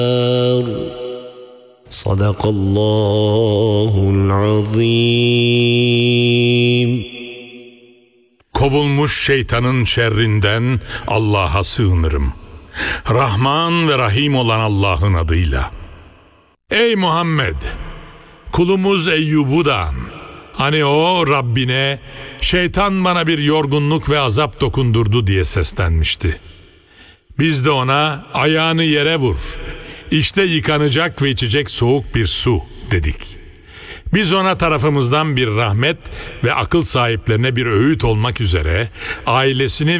Sadakallahul azim. Kovulmuş şeytanın şerrinden Allah'a sığınırım. Rahman ve Rahim olan Allah'ın adıyla. Ey Muhammed! Kulumuz Eyyub'u da an. Hani o Rabbine şeytan bana bir yorgunluk ve azap dokundurdu diye seslenmişti. Biz de ona ayağını yere vur. İşte yıkanacak ve içecek soğuk bir su dedik. Biz ona tarafımızdan bir rahmet ve akıl sahiplerine bir öğüt olmak üzere ailesini